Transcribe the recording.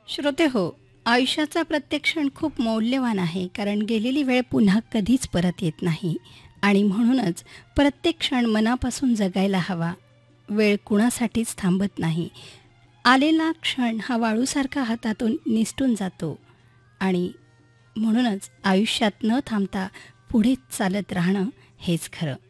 श्रोते हो, आयुष्याचा प्रत्येक क्षण खूप मौल्यवान आहे, कारण गेलेली वेळ पुन्हा कधीच परत येत नाही आणि म्हणूनच प्रत्येक क्षण मनापासून जगायला हवा. वेळ कुणासाठीच थांबत नाही. आलेला क्षण हा वाळूसारखा हातातून निसटून जातो आणि म्हणूनच आयुष्यात न थांबता पुढे चालत राहणं हेच खरं.